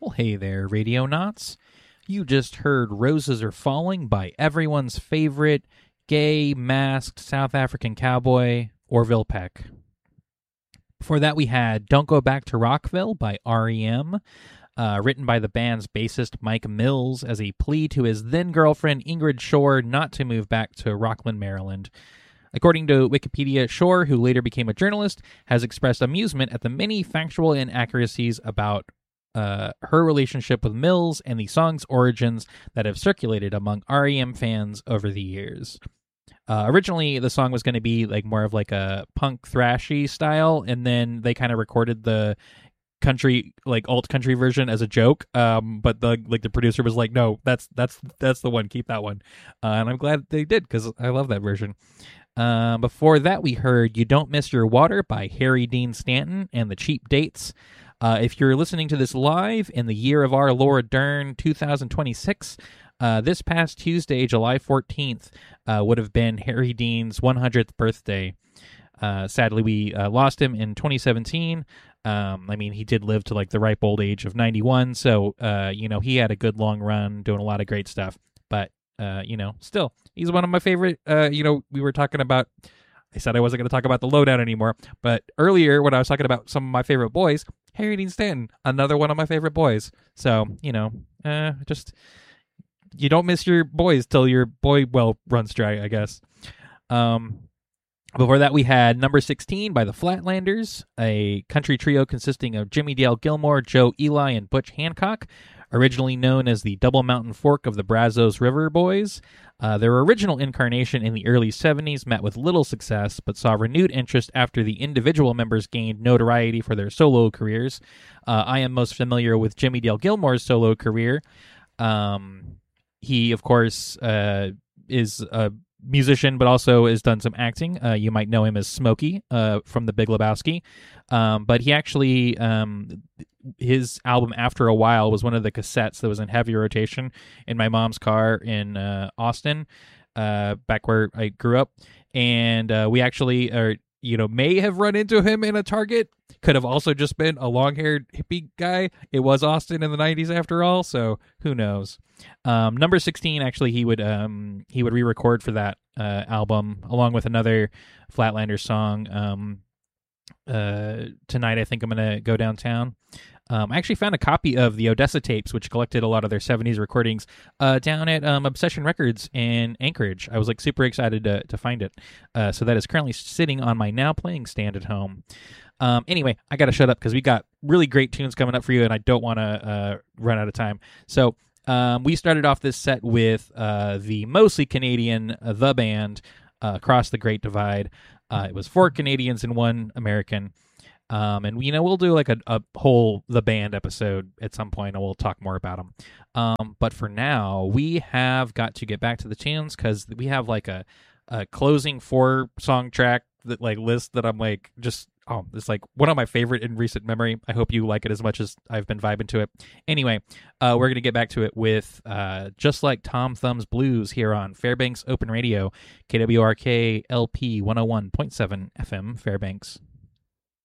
Well, hey there, Radionauts. You just heard Roses Are Falling by everyone's favorite gay, masked South African cowboy, Orville Peck. Before that, we had Don't Go Back to Rockville by REM, written by the band's bassist Mike Mills as a plea to his then-girlfriend Ingrid Shore not to move back to Rockland, Maryland. According to Wikipedia, Shore, who later became a journalist, has expressed amusement at the many factual inaccuracies about her relationship with Mills and the song's origins that have circulated among REM fans over the years. Originally, the song was going to be like more of like a punk thrashy style, and then they kind of recorded the country, like alt country version as a joke. But the producer was like, "No, that's the one. Keep that one." And I'm glad they did because I love that version. Before that, we heard "You Don't Miss Your Water" by Harry Dean Stanton and the Cheap Dates. If you're listening to this live in the year of our Laura Dern 2026, this past Tuesday, July 14th, would have been Harry Dean's 100th birthday. Sadly, we lost him in 2017. I mean, he did live to like the ripe old age of 91, so, he had a good long run doing a lot of great stuff. But, still, he's one of my favorite, we were talking about, I said I wasn't going to talk about the Lowdown anymore, but earlier when I was talking about some of my favorite boys, Harry Dean Stanton, another one of my favorite boys. So, just, you don't miss your boys till your boy well runs dry, I guess. Before that, we had Number 16 by the Flatlanders, a country trio consisting of Jimmy Dale Gilmore, Joe Ely, and Butch Hancock, originally known as the Double Mountain Fork of the Brazos River Boys. Their original incarnation in the early 70s met with little success, but saw renewed interest after the individual members gained notoriety for their solo careers. I am most familiar with Jimmy Dale Gilmore's solo career. He, of course, is a musician, but also has done some acting. You might know him as Smokey from The Big Lebowski. But he actually, his album After a While was one of the cassettes that was in heavy rotation in my mom's car in Austin, back where I grew up. And we actually may have run into him in a Target. Could have also just been a long-haired hippie guy. It was Austin in the 90s after all, so who knows. Number 16, actually, he would re-record for that album, along with another Flatlanders song. Tonight, I think I'm going to go downtown. I actually found a copy of the Odessa tapes, which collected a lot of their 70s recordings, down at Obsession Records in Anchorage. I was like super excited to find it. So that is currently sitting on my now playing stand at home. Anyway, I got to shut up because we got really great tunes coming up for you, and I don't want to run out of time. So we started off this set with the mostly Canadian The Band, Across the Great Divide. It was 4 Canadians and 1 American. And we'll do like a whole The Band episode at some point, and we'll talk more about them. But for now, we have got to get back to the tunes because we have like a closing 4-song track that like list that I'm like just it's like one of my favorite in recent memory. I hope you like it as much as I've been vibing to it. Anyway, we're gonna get back to it with Just Like Tom Thumb's Blues here on Fairbanks Open Radio, KWRK LP 101.7 FM Fairbanks.